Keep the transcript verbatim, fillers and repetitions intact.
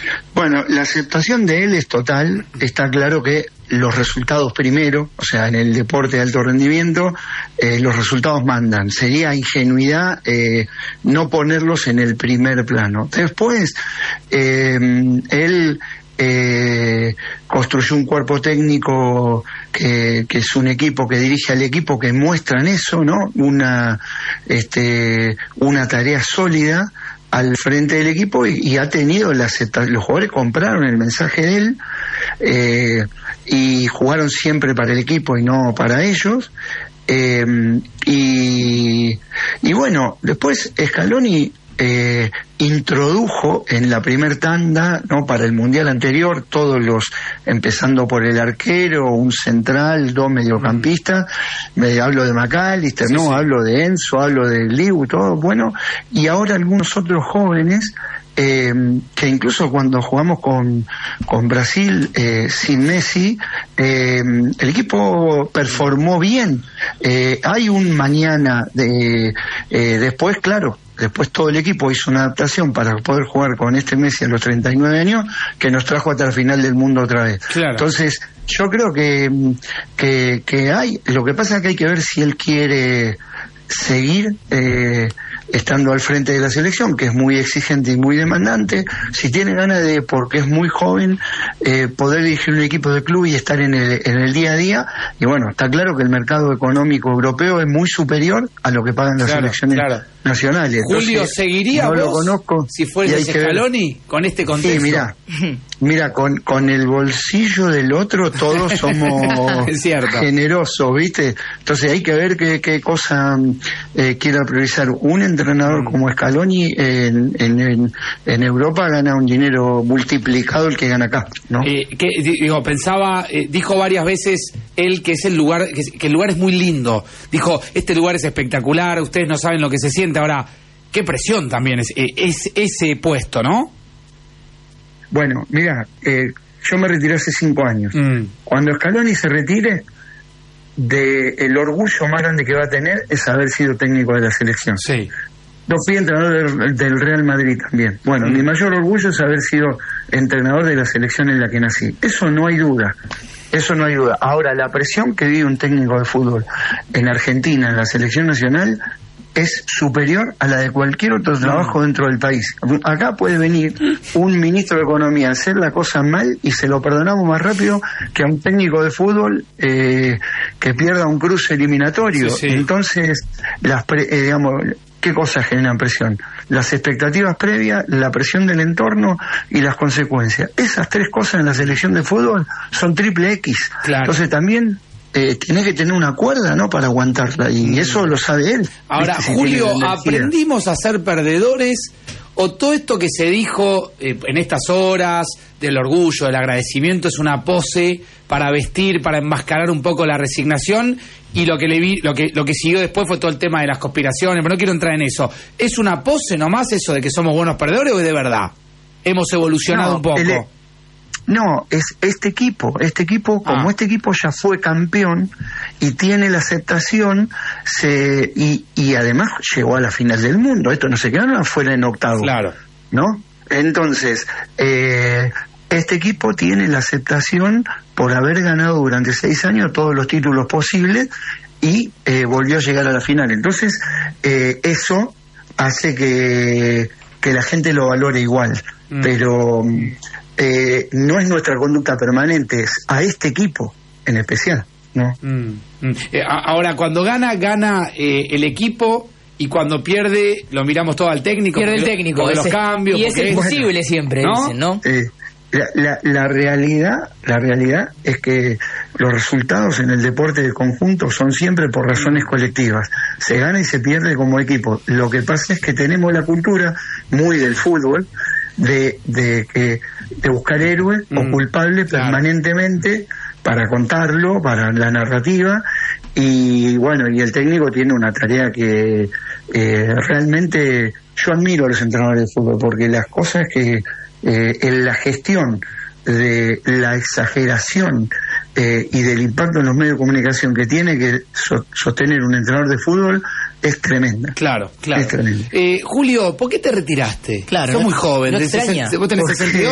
Bueno, la aceptación de él es total. Está claro que los resultados primero, o sea, en el deporte de alto rendimiento, eh, los resultados mandan. Sería ingenuidad eh, no ponerlos en el primer plano. Después, eh, él eh, construyó un cuerpo técnico que, que es un equipo que dirige al equipo, que muestran eso, ¿no? Una, este, una tarea sólida al frente del equipo, y, y ha tenido la aceptación. Los jugadores compraron el mensaje de él, eh, y jugaron siempre para el equipo y no para ellos, eh, y, y bueno, después Scaloni eh, introdujo en la primer tanda, no, para el mundial anterior, todos los, empezando por el arquero, un central, dos mediocampistas, me hablo de McAllister, sí, no, sí. hablo de Enzo, hablo de Liu, todo, bueno, y ahora algunos otros jóvenes, eh, que incluso cuando jugamos con, con Brasil eh, sin Messi, eh, el equipo performó bien. Eh, hay un mañana de, eh, después, claro, después todo el equipo hizo una adaptación para poder jugar con este Messi a los treinta y nueve años, que nos trajo hasta la final del mundo otra vez. Claro. Entonces, yo creo que, que, que hay, lo que pasa es que hay que ver si él quiere seguir eh, estando al frente de la selección, que es muy exigente y muy demandante, si tiene ganas de, porque es muy joven, eh, poder dirigir un equipo de club y estar en el, en el día a día. Y bueno, está claro que el mercado económico europeo es muy superior a lo que pagan las claro, selecciones claro. nacionales. Julio, entonces, ¿seguiría no vos lo conozco, si fueras Scaloni con este contexto? Sí, mira, mira, con, con el bolsillo del otro todos somos generosos, ¿viste? Entonces hay que ver qué, qué cosa eh, quiera priorizar. Un entrenador como Scaloni en, en, en, en Europa gana un dinero multiplicado el que gana acá, ¿no? Eh, que, digo, pensaba, eh, dijo varias veces él que es el lugar, que, que el lugar es muy lindo. Dijo, este lugar es espectacular, ustedes no saben lo que se siente. Ahora, qué presión también es, es ese puesto, ¿no? Bueno, mira, eh, yo me retiré hace cinco años. Mm. Cuando Scaloni se retire, de el orgullo más grande que va a tener es haber sido técnico de la selección. Sí. Yo fui entrenador del, del Real Madrid también. Bueno, mm. mi mayor orgullo es haber sido entrenador de la selección en la que nací. Eso no hay duda. Eso no hay duda. Ahora, la presión que vive un técnico de fútbol en Argentina, en la selección nacional, es superior a la de cualquier otro trabajo dentro del país. Acá puede venir un ministro de Economía a hacer la cosa mal y se lo perdonamos más rápido que a un técnico de fútbol eh, que pierda un cruce eliminatorio. Sí, sí. Entonces, las pre, eh, digamos, ¿qué cosas generan presión? Las expectativas previas, la presión del entorno y las consecuencias. Esas tres cosas en la selección de fútbol son triple X. Claro. Entonces también Eh, tiene que tener una cuerda, ¿no?, para aguantarla, y eso lo sabe él. Ahora, ¿viste? Si Julio, ¿aprendimos a ser perdedores o todo esto que se dijo eh, en estas horas del orgullo, del agradecimiento, es una pose para vestir, para enmascarar un poco la resignación, y lo que le vi, lo que lo que siguió después fue todo el tema de las conspiraciones, pero no quiero entrar en eso? ¿Es una pose nomás eso de que somos buenos perdedores o es de verdad? Hemos evolucionado no, un poco. El... No, es este equipo, este equipo, como ah. este equipo ya fue campeón y tiene la aceptación, se y, y además llegó a la final del mundo, esto no se quedaron afuera en octavo, claro, ¿no? Entonces, eh, este equipo tiene la aceptación por haber ganado durante seis años todos los títulos posibles y eh, volvió a llegar a la final. Entonces, eh, eso hace que, que la gente lo valore igual, mm. pero... Eh, no es nuestra conducta permanente, es a este equipo en especial, ¿no? Mm, mm. Eh, ahora, cuando gana, gana eh, el equipo, y cuando pierde, lo miramos todo al técnico. Pierde el técnico. Porque los cambios. Y es imposible bueno, siempre, ¿no? Dicen, ¿no? Eh, la, la, la realidad, la realidad es que los resultados en el deporte de conjunto son siempre por razones colectivas. Se gana y se pierde como equipo. Lo que pasa es que tenemos la cultura muy del fútbol de de que de buscar héroes mm, o culpables claro. permanentemente para contarlo, para la narrativa, y bueno, y el técnico tiene una tarea que eh, realmente yo admiro a los entrenadores de fútbol, porque las cosas que eh, en la gestión de la exageración eh, y del impacto en los medios de comunicación que tiene que so- sostener un entrenador de fútbol es tremenda. Claro, claro. Es tremenda. Eh, Julio, ¿por qué te retiraste? Claro. Sos muy joven. No de extraña. sesenta, vos tenés sesenta y dos.